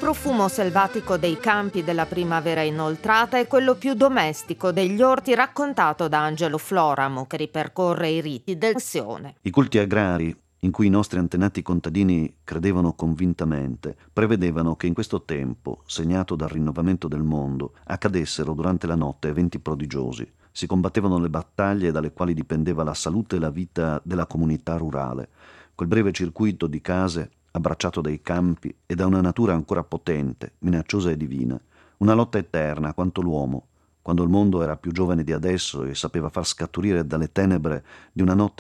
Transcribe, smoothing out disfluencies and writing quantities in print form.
profumo selvatico dei campi della primavera inoltrata è quello più domestico degli orti raccontato da Angelo Floramo, che ripercorre i riti del Sione. I culti agrari, in cui i nostri antenati contadini credevano convintamente, prevedevano che in questo tempo, segnato dal rinnovamento del mondo, accadessero durante la notte eventi prodigiosi. Si combattevano le battaglie dalle quali dipendeva la salute e la vita della comunità rurale. Quel breve circuito di case abbracciato dai campi e da una natura ancora potente, minacciosa e divina. Una lotta eterna quanto l'uomo, quando il mondo era più giovane di adesso e sapeva far scaturire dalle tenebre di una notte